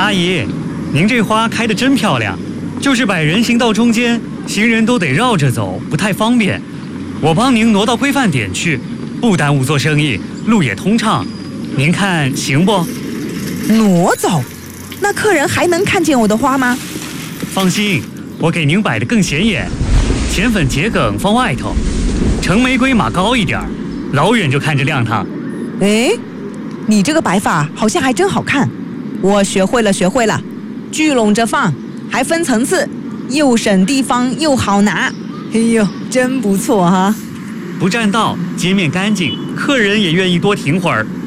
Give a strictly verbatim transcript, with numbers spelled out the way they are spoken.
阿姨，您这花开得真漂亮，就是摆人行道中间，行人都得绕着走，不太方便。我帮您挪到规范点去，不耽误做生意，路也通畅。您看行不？ 挪走？那客人还能看见我的花吗？ 放心，我给您摆得更显眼，浅粉桔梗放外头，橙玫瑰码高一点，老远就看着亮堂。 哎，你这个摆法好像还真好看，我学会了，学会了。聚拢着放，还分层次，又省地方又好拿。哎呦，真不错哈！ 不占道，街面干净，客人也愿意多停会儿。